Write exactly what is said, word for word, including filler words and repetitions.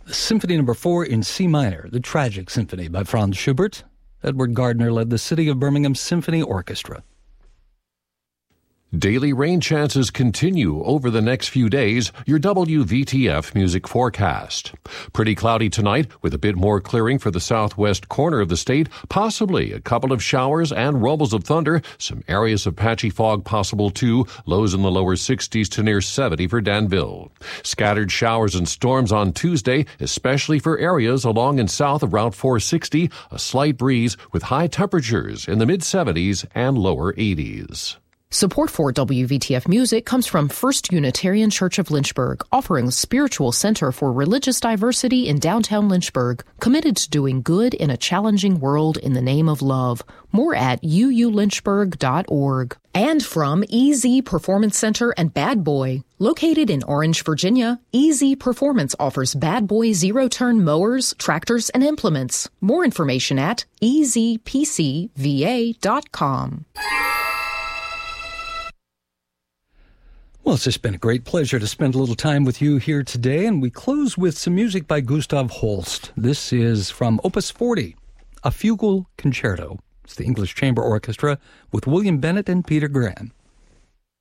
Symphony Number Four in C minor, The Tragic Symphony by Franz Schubert. Edward Gardner led the City of Birmingham Symphony Orchestra. Daily rain chances continue over the next few days. Your W V T F music forecast. Pretty cloudy tonight with a bit more clearing for the southwest corner of the state. Possibly a couple of showers and rumbles of thunder. Some areas of patchy fog possible too. Lows in the lower sixties to near seventy for Danville. Scattered showers and storms on Tuesday, especially for areas along and south of Route four sixty. A slight breeze with high temperatures in the mid seventies and lower eighties. Support for W V T F Music comes from First Unitarian Church of Lynchburg, offering a spiritual center for religious diversity in downtown Lynchburg, committed to doing good in a challenging world in the name of love. More at u u lynchburg dot org. And from E Z Performance Center and Bad Boy. Located in Orange, Virginia, E Z Performance offers Bad Boy zero-turn mowers, tractors, and implements. More information at e z p c v a dot com. Well, it's just been a great pleasure to spend a little time with you here today, and we close with some music by Gustav Holst. This is from Opus forty, a fugal concerto. It's the English Chamber Orchestra with William Bennett and Peter Graham.